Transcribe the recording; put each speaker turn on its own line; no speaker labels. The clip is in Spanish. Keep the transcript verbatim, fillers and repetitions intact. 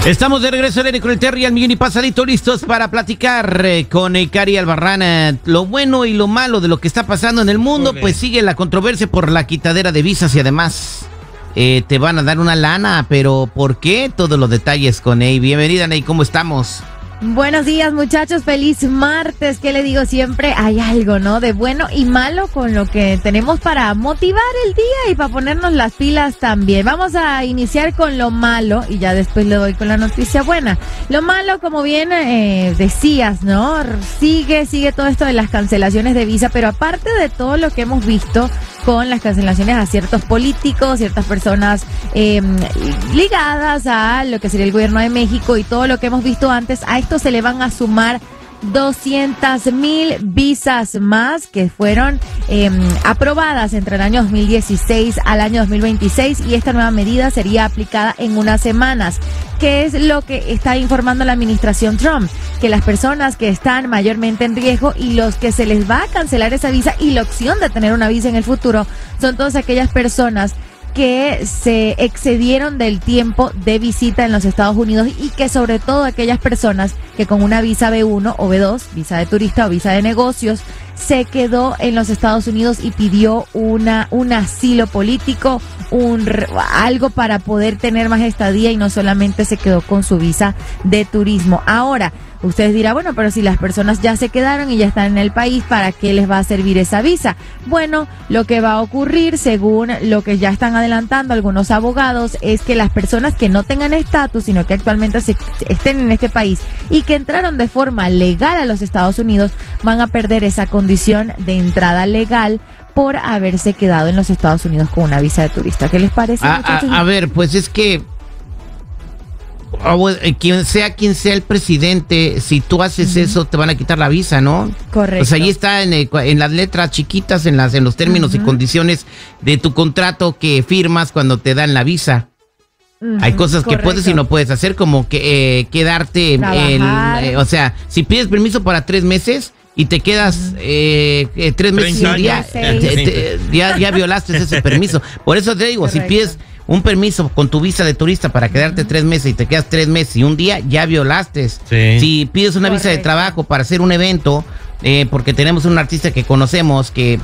Estamos de regreso al aire con el Terry, al millón y pasadito, listos para platicar eh, con eh, Cari Albarrán. Eh, lo bueno y lo malo de lo que está pasando en el mundo. Okay. Pues sigue la controversia por la quitadera de visas y además eh, te van a dar una lana, pero ¿por qué? Todos los detalles con Ney. Bienvenida, Ney, ¿cómo estamos?
Buenos días, muchachos, feliz martes. ¿Qué le digo? Siempre hay algo, ¿no? De bueno y malo con lo que tenemos para motivar el día y para ponernos las pilas también. Vamos a iniciar con lo malo y ya después le doy con la noticia buena. Lo malo, como bien eh, decías, ¿no? Sigue, sigue todo esto de las cancelaciones de visa, pero aparte de todo lo que hemos visto con las cancelaciones a ciertos políticos, ciertas personas eh, ligadas a lo que sería el gobierno de México y todo lo que hemos visto antes, a esto se le van a sumar doscientas mil visas más que fueron eh, aprobadas entre el año dos mil dieciséis al año dos mil veintiséis, y esta nueva medida sería aplicada en unas semanas. ¿Qué es lo que está informando la administración Trump? Que las personas que están mayormente en riesgo y los que se les va a cancelar esa visa y la opción de tener una visa en el futuro son todas aquellas personas que se excedieron del tiempo de visita en los Estados Unidos, y que sobre todo aquellas personas que con una visa B uno o B dos, visa de turista o visa de negocios, se quedó en los Estados Unidos y pidió una un asilo político, un algo para poder tener más estadía, y no solamente se quedó con su visa de turismo. Ahora, ustedes dirán, bueno, pero si las personas ya se quedaron y ya están en el país, ¿para qué les va a servir esa visa? Bueno, lo que va a ocurrir, según lo que ya están adelantando algunos abogados, es que las personas que no tengan estatus, sino que actualmente se, estén en este país y que entraron de forma legal a los Estados Unidos, van a perder esa condición de entrada legal por haberse quedado en los Estados Unidos con una visa de turista. ¿Qué les parece,
a,
muchachos?
A, a ver, pues es que quien sea quien sea el presidente, si tú haces uh-huh. eso, te van a quitar la visa, ¿no?
Correcto.
Pues ahí está en, el, en las letras chiquitas, en las en los términos uh-huh. y condiciones de tu contrato que firmas cuando te dan la visa. Uh-huh. Hay cosas Correcto. que puedes y no puedes hacer, como que eh, quedarte, el, eh, o sea, si pides permiso para tres meses y te quedas uh-huh. eh, eh, tres meses y un día, te, te, ya, ya violaste ese permiso. Por eso te digo, Correcto. si pides un permiso con tu visa de turista para quedarte uh-huh. tres meses y te quedas tres meses y un día, ya violaste. Sí. Si pides una Correcto. visa de trabajo para hacer un evento, eh, porque tenemos un artista que conocemos que